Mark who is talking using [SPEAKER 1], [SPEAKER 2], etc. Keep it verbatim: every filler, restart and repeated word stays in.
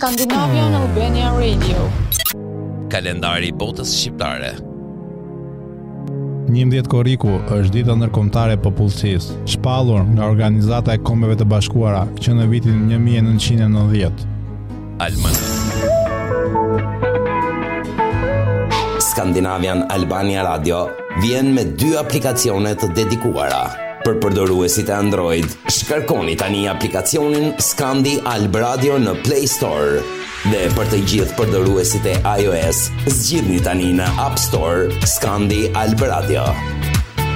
[SPEAKER 1] Scandinavian Albania Radio.
[SPEAKER 2] Kalendari i botës shqiptare.
[SPEAKER 3] njëmbëdhjetë korriku është dita ndërkombëtare e popullsisë, shpallur nga Organizata e Kombeve të Bashkuara që në vitin një mijë e nëntëqind e nëntëdhjetë.
[SPEAKER 2] Alman.
[SPEAKER 4] Scandinavian Albania Radio vjen me dy aplikacione të dedikuara. Për përdoruesit e Android, shkarkoni tani aplikacionin Scandi Alb Radio në Play Store. Dhe për të gjithë përdoruesit e iOS, zgjidhni tani në App Store Scandi Alb Radio.